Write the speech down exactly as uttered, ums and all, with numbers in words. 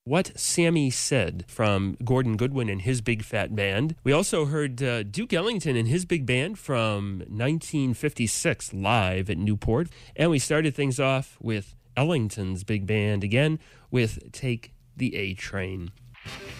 What Sammy Said from Gordon Goodwin and his Big Fat Band. We also heard uh, Duke Ellington and his big band from nineteen fifty-six live at Newport. And we started things off with Ellington's big band again with Take the A Train.